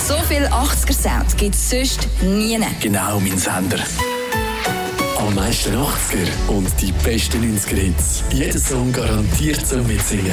So viel 80er-Sound gibt es sonst nie. Genau, mein Sender. Am meisten 80er und die besten 90er-Hits. Jeder Song garantiert zum Mitsingen.